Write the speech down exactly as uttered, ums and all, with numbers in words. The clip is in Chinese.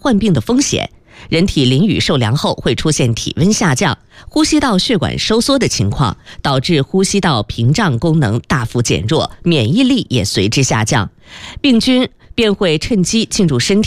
患病的风险。人体淋雨受凉后会出现体温下降、呼吸道血管收缩的情况，导致呼吸道屏障功能大幅减弱，免疫力也随之下降，病菌便会趁机进入身体。